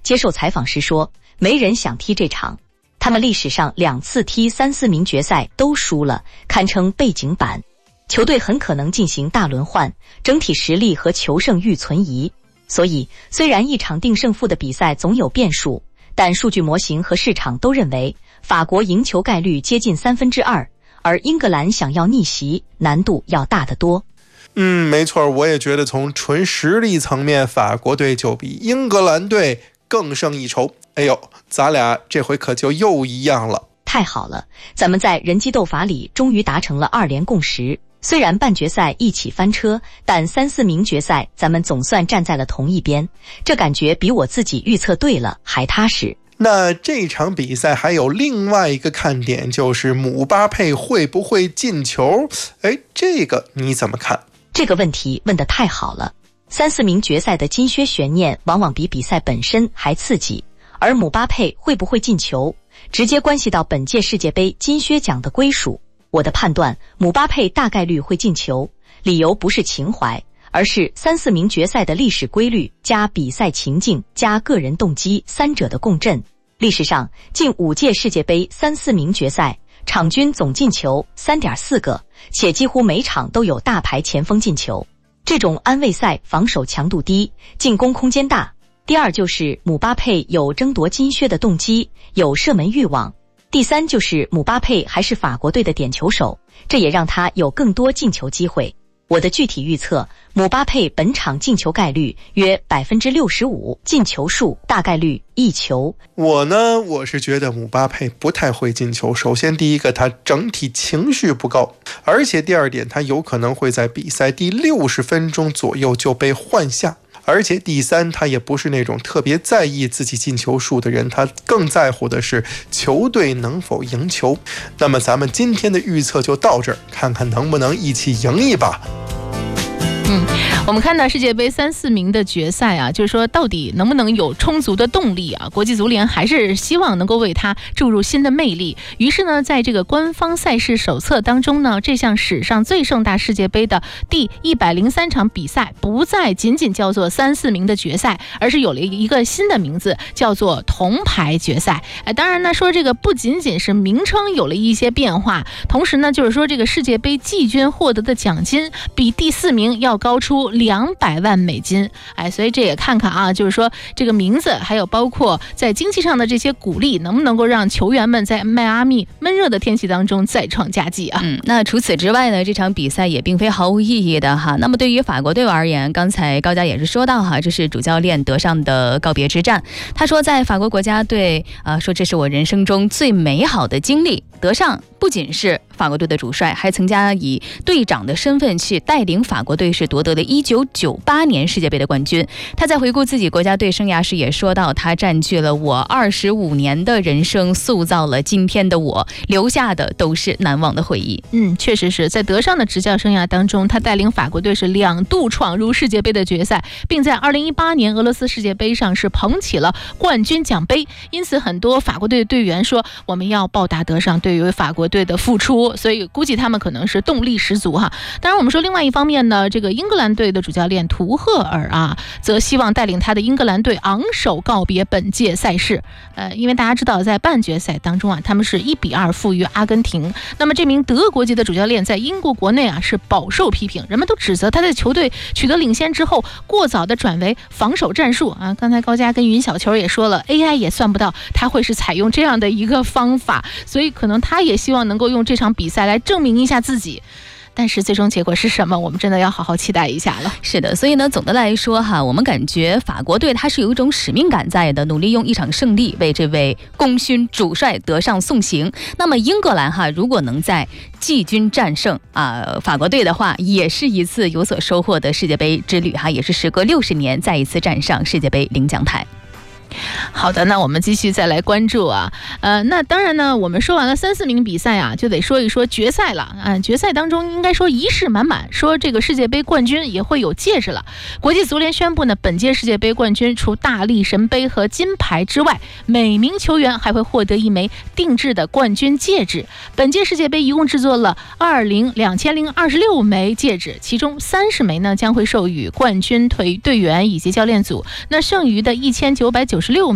接受采访时说，没人想踢这场，他们历史上2次踢3、4名决赛都输了，堪称背景板。球队很可能进行大轮换，整体实力和求胜欲存疑。所以，虽然一场定胜负的比赛总有变数，但数据模型和市场都认为法国赢球概率接近2/3，而英格兰想要逆袭难度要大得多。 没错，我也觉得从纯实力层面，法国队就比英格兰队更胜一筹。哎呦，咱俩这回可就又一样了。 太好了，咱们在人机斗法里终于达成了2连共识。虽然半决赛一起翻车，但3、4名决赛咱们总算站在了同一边，这感觉比我自己预测对了还踏实。 那这场比赛还有另外一个看点，就是姆巴佩会不会进球？这个你怎么看？ 这个问题问得太好了。3、4名决赛的金靴悬念往往比比赛本身还刺激，而姆巴佩会不会进球，直接关系到本届世界杯金靴奖的归属。我的判断，姆巴佩大概率会进球，理由不是情怀，而是3、4名决赛的历史规律加比赛情境加个人动机三者的共振。历史上近5届世界杯3、4名决赛，场均总进球 3.4 个，且几乎每场都有大牌前锋进球。这种安慰赛防守强度低，进攻空间大。第二就是姆巴佩有争夺金靴的动机，有射门欲望。第三就是姆巴佩还是法国队的点球手，这也让他有更多进球机会。我的具体预测，姆巴佩本场进球概率约 65%， 进球数大概率1球。 我是觉得姆巴佩不太会进球。首先第一个，他整体情绪不高，而且第二点，他有可能会在比赛第60分钟左右就被换下。而且第三，他也不是那种特别在意自己进球数的人，他更在乎的是球队能否赢球。那么咱们今天的预测就到这儿，看看能不能一起赢一把。 我们看到世界杯3、4名的决赛啊，就是说到底能不能有充足的动力啊？国际足联还是希望能够为它注入新的魅力。于是呢，在这个官方赛事手册当中呢，这项史上最盛大世界杯的第103场比赛，不再仅仅叫做3、4名的决赛，而是有了一个新的名字，叫做铜牌决赛。当然呢，说这个不仅仅是名称有了一些变化，同时呢，就是说这个世界杯季军获得的奖金比第4名要高出200万美金。所以这也看看啊，就是说这个名字还有包括在经济上的这些鼓励，能不能够让球员们在迈阿密闷热的天气当中再创佳绩啊？ 那除此之外呢，这场比赛也并非毫无意义的哈。那么对于法国队而言，刚才高佳也是说到哈，这是主教练德尚的告别之战。他说在法国国家队说这是我人生中最美好的经历。德尚不仅是法国队的主帅，还曾经以队长的身份去带领法国队是夺得了1998年世界杯的冠军。他在回顾自己国家队生涯时也说到，他占据了我25年的人生，塑造了今天的我，留下的都是难忘的回忆。 确实是在德尚的执教生涯当中，他带领法国队是2度闯入世界杯的决赛，并在2018年俄罗斯世界杯上是捧起了冠军奖杯。因此很多法国队队员说，我们要报答德尚对于法国队的付出，所以估计他们可能是动力十足哈。当然我们说另外一方面呢，这个英格兰队的主教练图赫尔则希望带领他的英格兰队昂首告别本届赛事。因为大家知道在半决赛当中他们是1-2负于阿根廷。那么这名德国籍的主教练在英国国内是饱受批评，人们都指责他在球队取得领先之后过早的转为防守战术刚才高佳跟云小球也说了， AI 也算不到他会是采用这样的一个方法，所以可能他也希望能够用这场比赛来证明一下自己。但是最终结果是什么，我们真的要好好期待一下了。 是的，所以呢，总的来说我们感觉法国队它是有一种使命感在的，努力用一场胜利为这位功勋主帅德尚送行。那么英格兰如果能在季军战胜法国队的话，也是一次有所收获的世界杯之旅也是时隔60年再一次站上世界杯领奖台。 好的，那我们继续再来关注那当然呢，我们说完了3、4名比赛就得说一说决赛了决赛当中应该说仪式满满，说这个世界杯冠军也会有戒指了。国际足联宣布呢，本届世界杯冠军除大力神杯和金牌之外，每名球员还会获得一枚定制的冠军戒指。本届世界杯一共制作了2026枚戒指，其中30枚呢将会授予冠军队员以及教练组，那剩余的1996枚